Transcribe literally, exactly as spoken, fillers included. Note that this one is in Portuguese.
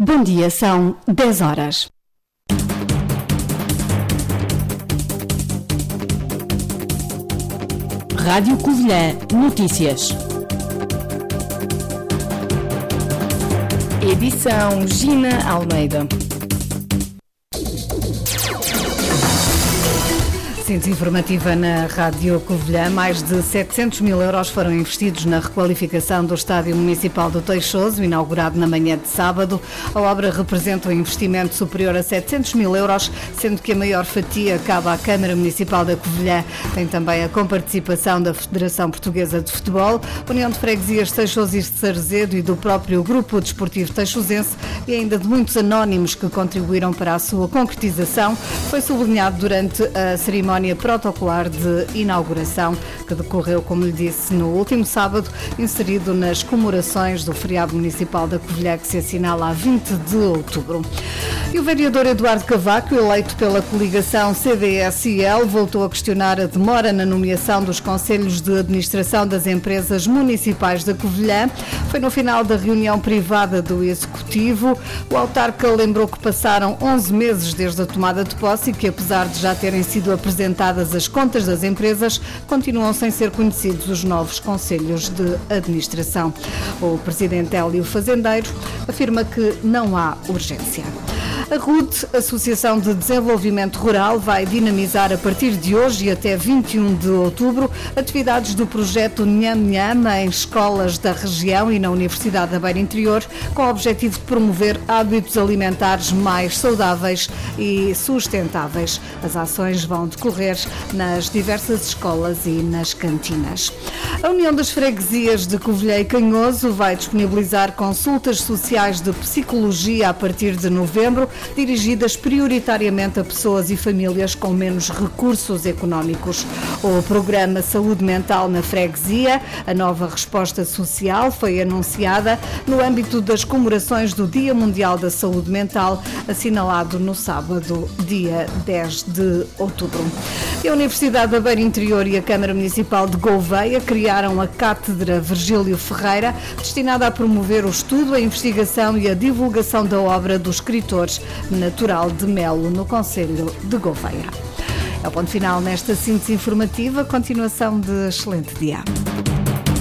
Bom dia, são dez horas. Rádio Covilhã Notícias. Edição Gina Almeida. Síntese informativa na Rádio Covilhã. Mais de setecentos mil euros foram investidos na requalificação do Estádio Municipal do Teixoso, inaugurado na manhã de sábado. A obra representa um investimento superior a setecentos mil euros, sendo que a maior fatia cabe à Câmara Municipal da Covilhã. Tem também a comparticipação da Federação Portuguesa de Futebol, União de Freguesias Teixoso e Sarzedo e do próprio Grupo Desportivo Teixosense, e ainda de muitos anónimos que contribuíram para a sua concretização. Foi sublinhado durante a cerimónia protocolar de inauguração, que decorreu, como lhe disse, no último sábado, inserido nas comemorações do feriado municipal da Covilhã, que se assinala a vinte de outubro. E o vereador Eduardo Cavaco, eleito pela coligação C D S I L, voltou a questionar a demora na nomeação dos conselhos de administração das empresas municipais da Covilhã. Foi no final da reunião privada do Executivo. O autarca lembrou que passaram onze meses desde a tomada de posse e que, apesar de já terem sido apresentadas as contas das empresas, continuam sem ser conhecidos os novos conselhos de administração. O presidente Hélio Fazendeiro afirma que não há urgência. A R U D, Associação de Desenvolvimento Rural, vai dinamizar a partir de hoje e até vinte e um de outubro atividades do projeto Nham Nham em escolas da região e na Universidade da Beira Interior, com o objetivo de promover hábitos alimentares mais saudáveis e sustentáveis. As ações vão decorrer nas diversas escolas e nas cantinas. A União das Freguesias de Covilhã e Canhoso vai disponibilizar consultas sociais de psicologia a partir de novembro, dirigidas prioritariamente a pessoas e famílias com menos recursos económicos. O programa Saúde Mental na Freguesia, a nova resposta social, foi anunciada no âmbito das comemorações do Dia Mundial da Saúde Mental, assinalado no sábado, dia dez de outubro. A Universidade da Beira Interior e a Câmara Municipal de Gouveia criaram a Cátedra Virgílio Ferreira, destinada a promover o estudo, a investigação e a divulgação da obra do escritor natural de Melo, no concelho de Gouveia. É o ponto final nesta síntese informativa. Continuação de excelente dia.